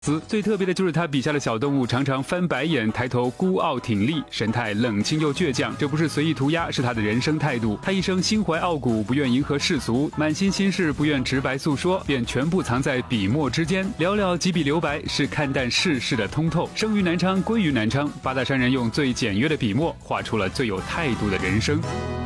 最特别的就是他笔下的小动物常常翻白眼，抬头孤傲挺立，神态冷清又倔强。这不是随意涂鸦，是他的人生态度。他一生心怀傲骨，不愿迎合世俗，满心心事不愿直白诉说，便全部藏在笔墨之间。寥寥几笔留白，是看淡世事的通透。生于南昌，归于南昌，八大山人用最简约的笔墨，画出了最有态度的人生。